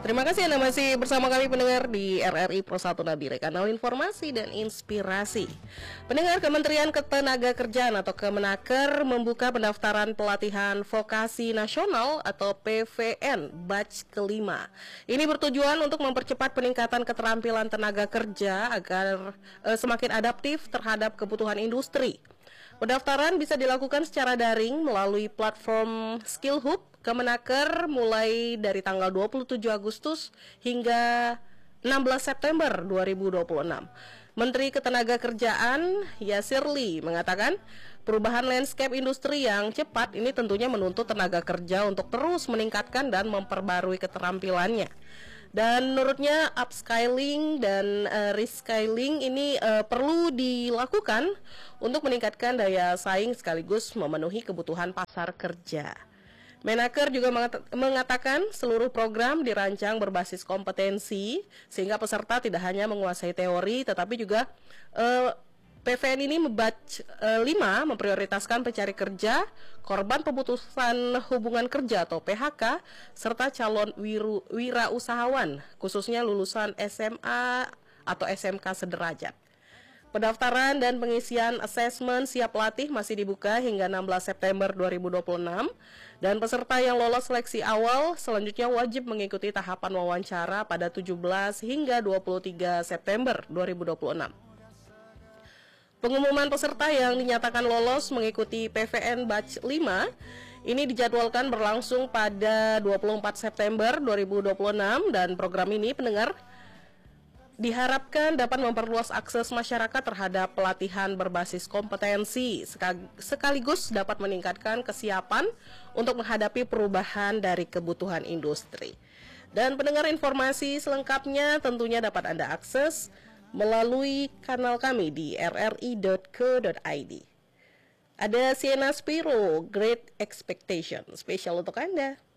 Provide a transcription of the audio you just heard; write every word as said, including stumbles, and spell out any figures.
Terima kasih Anda masih bersama kami pendengar di R R I Pro satu Nabire, kanal informasi dan inspirasi. Pendengar, Kementerian Ketenagakerjaan atau Kemenaker membuka pendaftaran pelatihan vokasi nasional atau P V N batch kelima. Ini bertujuan untuk mempercepat peningkatan keterampilan tenaga kerja agar eh, semakin adaptif terhadap kebutuhan industri. Pendaftaran bisa dilakukan secara daring melalui platform Skillhub Kemenaker mulai dari tanggal dua puluh tujuh Agustus hingga enam belas September dua ribu dua puluh enam. Menteri Ketenagakerjaan Yasirli mengatakan perubahan landscape industri yang cepat ini tentunya menuntut tenaga kerja untuk terus meningkatkan dan memperbarui keterampilannya. Dan menurutnya upskilling dan uh, reskilling ini uh, perlu dilakukan untuk meningkatkan daya saing sekaligus memenuhi kebutuhan pasar kerja. Menaker juga mengatakan seluruh program dirancang berbasis kompetensi sehingga peserta tidak hanya menguasai teori tetapi juga uh, P V N ini batch uh, lima memprioritaskan pencari kerja, korban pemutusan hubungan kerja atau P H K, serta calon wiru, wirausahawan, khususnya lulusan S M A atau S M K sederajat. Pendaftaran dan pengisian asesmen siap latih masih dibuka hingga enam belas September dua ribu dua puluh enam dan peserta yang lolos seleksi awal selanjutnya wajib mengikuti tahapan wawancara pada tujuh belas hingga dua puluh tiga September dua ribu dua puluh enam. Pengumuman peserta yang dinyatakan lolos mengikuti P V N batch lima ini dijadwalkan berlangsung pada dua puluh empat September dua ribu dua puluh enam dan program ini pendengar diharapkan dapat memperluas akses masyarakat terhadap pelatihan berbasis kompetensi sekaligus dapat meningkatkan kesiapan untuk menghadapi perubahan dari kebutuhan industri. Dan pendengar, informasi selengkapnya tentunya dapat Anda akses melalui kanal kami di r r i dot co dot i d. Ada Sienna Spiro, Great Expectation, spesial untuk Anda.